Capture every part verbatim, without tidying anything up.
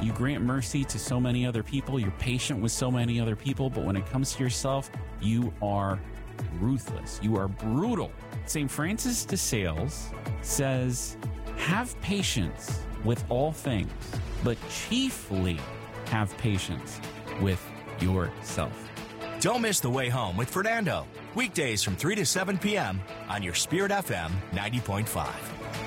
You grant mercy to so many other people. You're patient with so many other people. But when it comes to yourself, you are ruthless. You are brutal. Saint Francis de Sales says, have patience with all things, but chiefly have patience with yourself. Don't miss The Way Home with Fernando. Weekdays from three to seven p.m. on your Spirit F M ninety point five.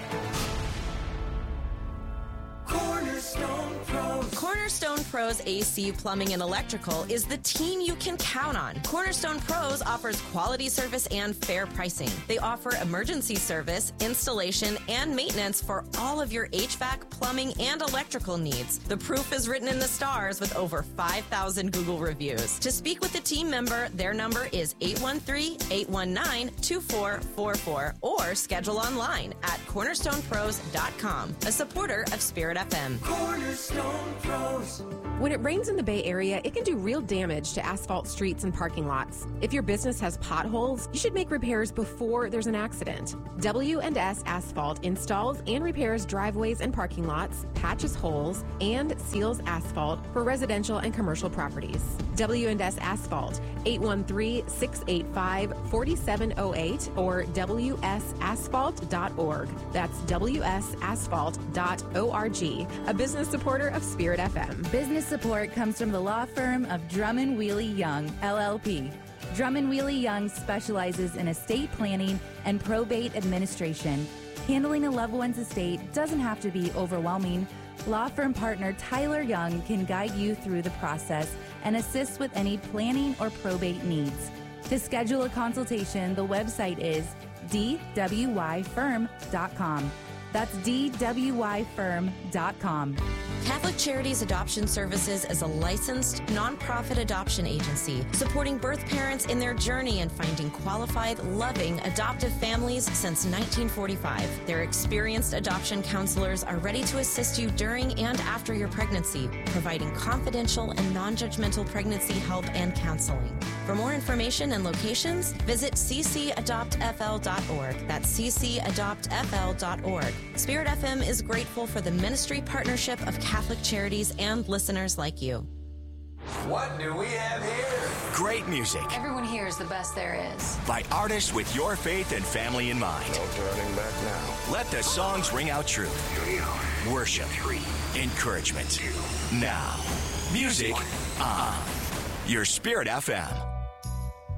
Cornerstone Pros. Cornerstone Pros A C Plumbing and Electrical is the team you can count on. Cornerstone Pros offers quality service and fair pricing. They offer emergency service, installation, and maintenance for all of your H V A C, plumbing, and electrical needs. The proof is written in the stars with over five thousand Google reviews. To speak with a team member, their number is eight one three, eight one nine, two four four four or schedule online at cornerstone pros dot com, a supporter of Spirit F M. Cornerstone Pros. When it rains in the Bay Area, it can do real damage to asphalt streets and parking lots. If your business has potholes, you should make repairs before there's an accident. W and S Asphalt installs and repairs driveways and parking lots, patches holes, and seals asphalt for residential and commercial properties. W and S Asphalt, eight one three, six eight five, four seven zero eight or w s asphalt dot org. That's w s asphalt dot org, a business supporter of Spirit F M. Business support comes from the law firm of Drummond Wheely Young, L L P. Drummond Wheely Young specializes in estate planning and probate administration. Handling a loved one's estate doesn't have to be overwhelming. Law firm partner Tyler Young can guide you through the process and assist with any planning or probate needs. To schedule a consultation, the website is d w y firm dot com. That's d w y firm dot com. Catholic Charities Adoption Services is a licensed, nonprofit adoption agency supporting birth parents in their journey and finding qualified, loving adoptive families since nineteen forty-five. Their experienced adoption counselors are ready to assist you during and after your pregnancy, providing confidential and non-judgmental pregnancy help and counseling. For more information and locations, visit c c adopt f l dot org. That's c c adopt f l dot org. Spirit F M is grateful for the ministry partnership of Catholic Charities and listeners like you. What do we have here? Great music. Everyone here is the best there is. By artists with your faith and family in mind. No turning back now. Let the songs ring out truth. Here we are. Worship. Three. Encouragement. Two. Now. Music on. Your Spirit F M.